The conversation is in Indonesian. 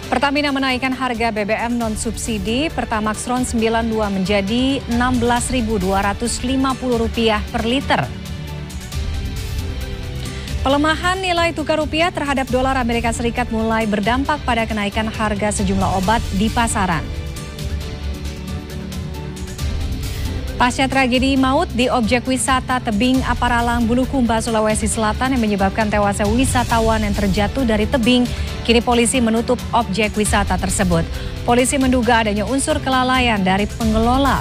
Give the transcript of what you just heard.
Pertamina menaikkan harga BBM non-subsidi Pertamax RON 92 menjadi Rp16.250 per liter. Pelemahan nilai tukar rupiah terhadap dolar Amerika Serikat mulai berdampak pada kenaikan harga sejumlah obat di pasaran. Pasca tragedi maut di objek wisata tebing Aparalang, Bulukumba, Sulawesi Selatan yang menyebabkan tewasnya wisatawan yang terjatuh dari tebing, kini polisi menutup objek wisata tersebut. Polisi menduga adanya unsur kelalaian dari pengelola